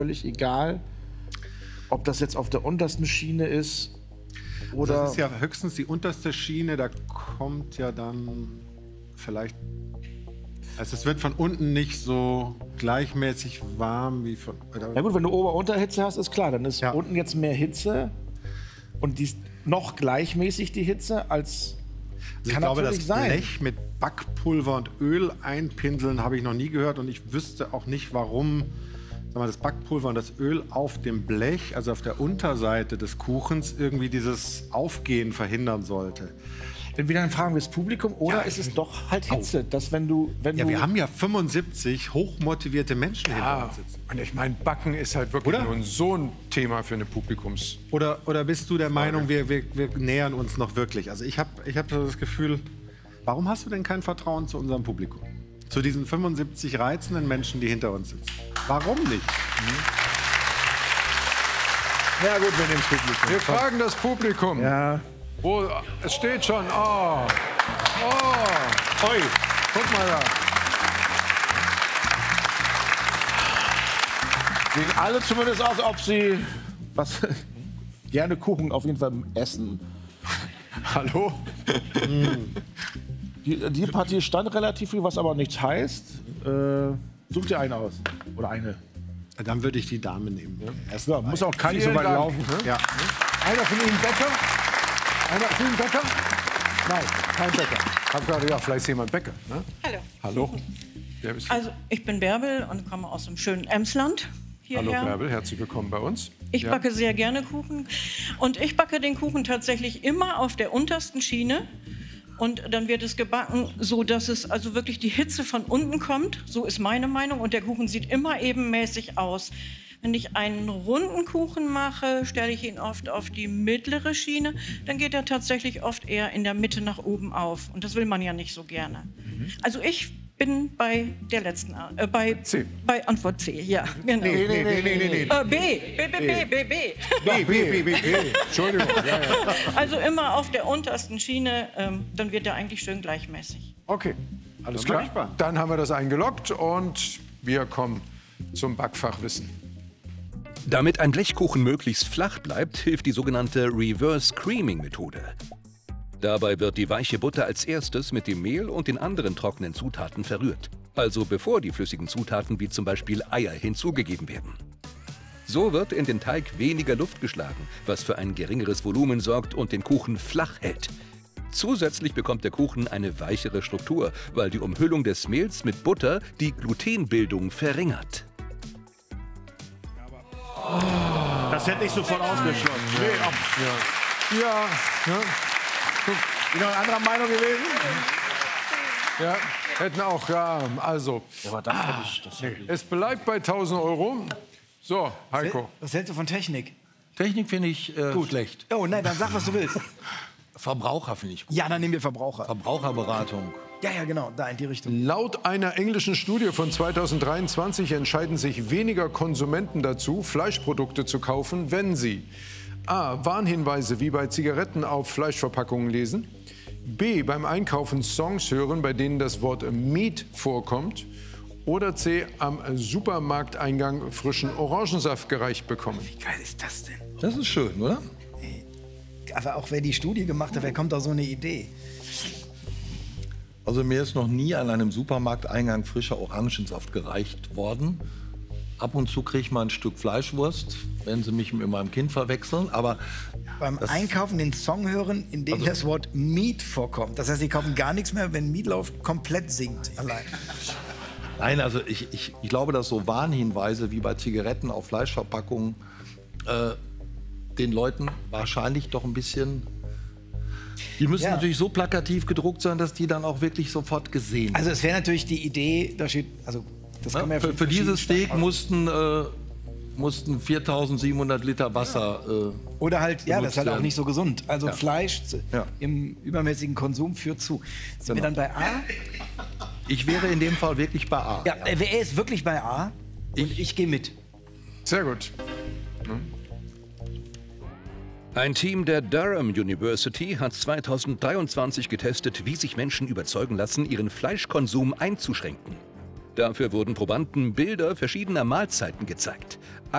völlig egal, ob das jetzt auf der untersten Schiene ist oder... Das ist ja höchstens die unterste Schiene, da kommt ja dann vielleicht... Also es wird von unten nicht so gleichmäßig warm wie von... Na gut, wenn du Ober-Unterhitze hast, ist klar, dann ist unten jetzt mehr Hitze und die ist noch gleichmäßig, die Hitze, als... Also ich glaube, das Blech mit Backpulver und Öl einpinseln habe ich noch nie gehört und ich wüsste auch nicht, warum das Backpulver und das Öl auf dem Blech, also auf der Unterseite des Kuchens, irgendwie dieses Aufgehen verhindern sollte. Entweder dann fragen wir das Publikum oder ist es doch halt Hitze, dass wenn du... wir haben ja 75 hochmotivierte Menschen hinter uns sitzen. Und ich meine, Backen ist halt wirklich nur so ein Thema für eine Publikums... Oder bist du der Meinung, wir nähern uns noch wirklich? Also ich hab so das Gefühl, warum hast du denn kein Vertrauen zu unserem Publikum? Zu diesen 75 reizenden Menschen, die hinter uns sitzen. Warum nicht? Ja gut, wir nehmen das Publikum. Wir fragen das Publikum. Ja. Wo, es steht schon. Oh. Oh. Oi. Guck mal da. Sehen alle zumindest aus, ob sie gerne Kuchen auf jeden Fall essen. Hallo? Die Partie stand relativ viel, was aber nichts heißt. Such dir eine aus. Oder eine. Dann würde ich die Dame nehmen. Ja, muss auch gar nicht so weit laufen. Ne? Ja. Einer von Ihnen Bäcker? Einer von Ihnen Bäcker? Nein, kein Bäcker. Ich habe gerade gedacht, vielleicht ist jemand Bäcker. Ne? Hallo. Hallo. Wer bist du? Also, ich bin Bärbel und komme aus dem schönen Emsland. Hallo Bärbel, herzlich willkommen bei uns. Ich backe sehr gerne Kuchen. Und ich backe den Kuchen tatsächlich immer auf der untersten Schiene. Und dann wird es gebacken, so dass es also wirklich die Hitze von unten kommt. So ist meine Meinung. Und der Kuchen sieht immer ebenmäßig aus. Wenn ich einen runden Kuchen mache, stelle ich ihn oft auf die mittlere Schiene. Dann geht er tatsächlich oft eher in der Mitte nach oben auf. Und das will man ja nicht so gerne. Also ich bin bei der letzten, bei Antwort C, ja, genau. Nee. B. Entschuldigung. Ja. Also immer auf der untersten Schiene, dann wird er eigentlich schön gleichmäßig. Okay, alles klar. Dann haben wir das eingeloggt und wir kommen zum Backfachwissen. Damit ein Blechkuchen möglichst flach bleibt, hilft die sogenannte Reverse Creaming Methode. Dabei wird die weiche Butter als erstes mit dem Mehl und den anderen trockenen Zutaten verrührt. Also bevor die flüssigen Zutaten wie zum Beispiel Eier hinzugegeben werden. So wird in den Teig weniger Luft geschlagen, was für ein geringeres Volumen sorgt und den Kuchen flach hält. Zusätzlich bekommt der Kuchen eine weichere Struktur, weil die Umhüllung des Mehls mit Butter die Glutenbildung verringert. Das hätte ich sofort ausgeschlossen. Ja. Wieder eine andere Meinung gewesen? Ja, hätten auch, also. Ja, aber das hätte ich. Es bleibt bei 1.000 Euro. So, Heiko. Was hältst du von Technik? Technik finde ich schlecht. Oh nein, dann sag, was du willst. Verbraucher finde ich gut. Ja, dann nehmen wir Verbraucher. Verbraucherberatung. Ja, genau, da in die Richtung. Laut einer englischen Studie von 2023 entscheiden sich weniger Konsumenten dazu, Fleischprodukte zu kaufen, wenn sie a. Warnhinweise wie bei Zigaretten auf Fleischverpackungen lesen, b. beim Einkaufen Songs hören, bei denen das Wort Meat vorkommt, oder c. am Supermarkteingang frischen Orangensaft gereicht bekommen. Wie geil ist das denn? Das ist schön, oder? Aber auch wer die Studie gemacht hat, wer kommt auf so eine Idee? Also mir ist noch nie an einem Supermarkteingang frischer Orangensaft gereicht worden. Ab und zu kriege ich mal ein Stück Fleischwurst, wenn sie mich mit meinem Kind verwechseln. Aber beim Einkaufen den Song hören, in dem das Wort Meat vorkommt. Das heißt, sie kaufen gar nichts mehr, wenn Meatloaf komplett singt allein. Nein, also ich glaube, dass so Warnhinweise wie bei Zigaretten auf Fleischverpackungen den Leuten wahrscheinlich doch ein bisschen... Die müssen natürlich so plakativ gedruckt sein, dass die dann auch wirklich sofort gesehen werden. Also es wäre natürlich die Idee, da steht, also das kann man ja für dieses Steak mussten 4.700 Liter Wasser oder halt, das ist halt auch werden. nicht so gesund. Also Fleisch im übermäßigen Konsum führt zu. Sind wir dann bei A? Ich wäre in dem Fall wirklich bei A. Ja, er ist wirklich bei A und ich gehe mit. Sehr gut. Ein Team der Durham University hat 2023 getestet, wie sich Menschen überzeugen lassen, ihren Fleischkonsum einzuschränken. Dafür wurden Probanden Bilder verschiedener Mahlzeiten gezeigt.